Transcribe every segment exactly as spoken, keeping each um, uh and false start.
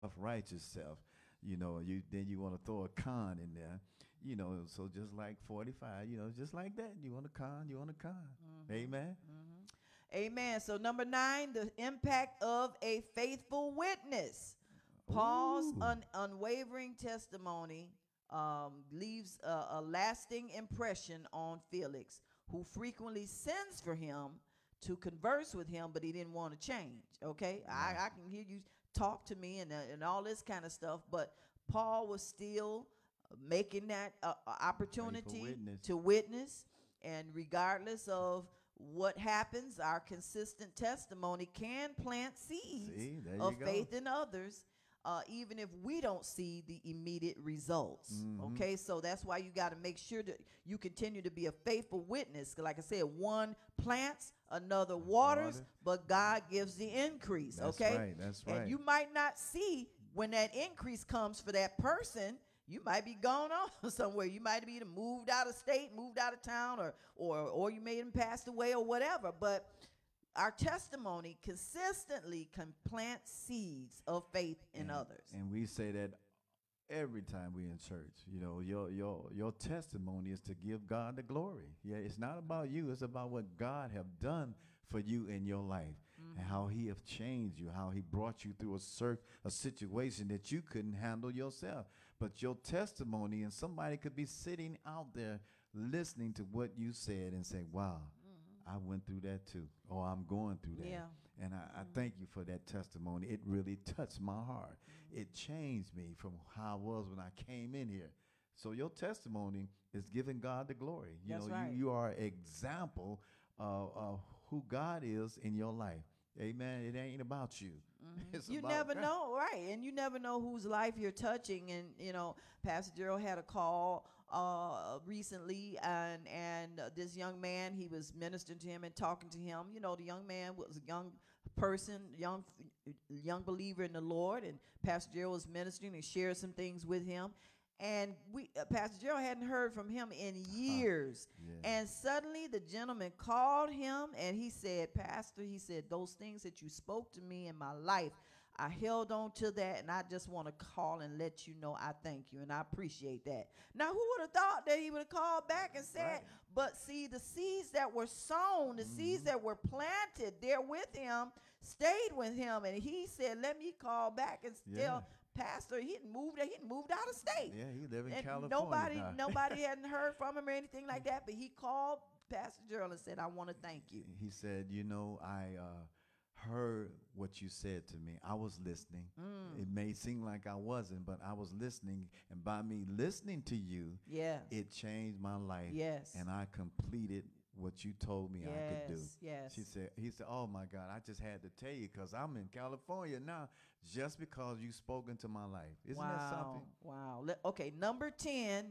self-righteous self. You know, you then you want to throw a con in there. You know, so just like forty-five, you know, just like that. You want a con, you want a con. Mm-hmm. Amen. Mm-hmm. Amen. So number nine, the impact of a faithful witness. Paul's Ooh. un- unwavering testimony um, leaves a, a lasting impression on Felix, who frequently sends for him to converse with him, but he didn't want to change. Okay, Wow. I, I can hear you talk to me and uh, and all this kind of stuff, but Paul was still making that uh, uh, Faithful opportunity witness. to witness, and regardless of what happens, our consistent testimony can plant seeds See, there you of go. faith in others, uh, even if we don't see the immediate results. Mm-hmm. Okay, so that's why you got to make sure that you continue to be a faithful witness. Like I said, one plants, another waters, Water. but God gives the increase. That's Okay, right. That's and right. you might not see when that increase comes for that person. You might be gone off somewhere. You might be moved out of state, moved out of town, or or or you may have passed away or whatever. But our testimony consistently can plant seeds of faith in and, others. and we say that every time we in church. You know, your your your testimony is to give God the glory. Yeah, it's not about you. It's about what God have done for you in your life, Mm-hmm. and how He have changed you, how He brought you through a cir- a situation that you couldn't handle yourself. But your testimony, and somebody could be sitting out there listening to what you said and say, "Wow, Mm-hmm. I went through that too," or "I'm going through that." Yeah. And I, I thank you for that testimony. It really touched my heart. Mm-hmm. It changed me from how I was when I came in here. So your testimony is giving God the glory. You That's know, right. you, you are an example of, of who God is in your life. Amen. It ain't about you. Mm-hmm. It's You about never God. know, right? And you never know whose life you're touching. And you know, Pastor Gerald had a call uh, recently, and and uh, this young man, he was ministering to him and talking to him. You know, the young man was a young person, young young believer in the Lord, and Pastor Gerald was ministering and shared some things with him. And we, uh, Pastor Gerald hadn't heard from him in years. Yeah. And suddenly the gentleman called him and he said, Pastor, he said, those things that you spoke to me in my life, I held on to that, and I just want to call and let you know I thank you and I appreciate that. Now, who would have thought that he would have called back and said, Right. but see, the seeds that were sown, the seeds Mhm. that were planted there with him, stayed with him. And he said, let me call back and Yeah. tell Pastor, he had moved, he had moved out of state. Yeah, he live in And California nobody, now. nobody hadn't heard from him or anything like that. But he called Pastor Gerald and said, "I want to thank you." He said, you know, I uh, heard what you said to me. I was listening. Mm. It may seem like I wasn't, but I was listening. And by me listening to you, Yeah. it changed my life. Yes. And I completed what you told me yes. I could do. Yes. She said, he said, oh my God, I just had to tell you because I'm in California now just because you spoke into my life. Isn't wow. that something? Wow. Le- okay. Number ten,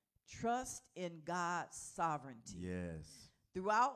trust in God's sovereignty. Yes. Throughout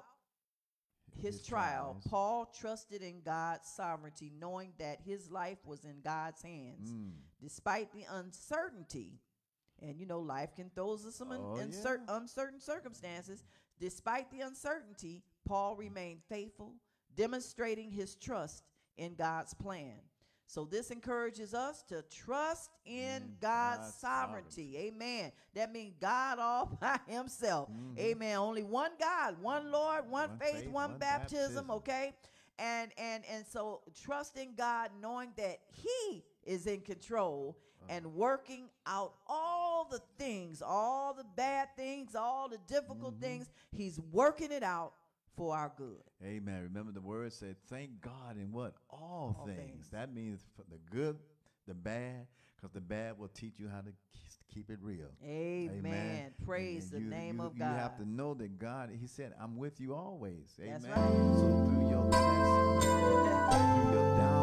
his, His trial, trials. Paul trusted in God's sovereignty, knowing that his life was in God's hands. Mm. Despite the uncertainty, and you know, life can throw us some un- Oh, uncer- yeah. uncertain circumstances. Despite the uncertainty, Paul remained faithful, demonstrating his trust in God's plan. So this encourages us to trust in In God's, God's sovereignty. Amen. That means God all by himself. Mhm. Amen. Only one God, one Lord, one, One faith, faith, one, one baptism, baptism. okay? And and and so trusting God, knowing that he is in control and working out all the things, all the bad things, all the difficult Mhm. things, he's working it out for our good. Amen. Remember the word said, thank God in what? All, All things. things. That means for the good, the bad, because the bad will teach you how to k- keep it real. Amen. Praise And- the and you, name you, of you God. have to know that God, he said, I'm with you always. That's Amen. right. So through your tests, through your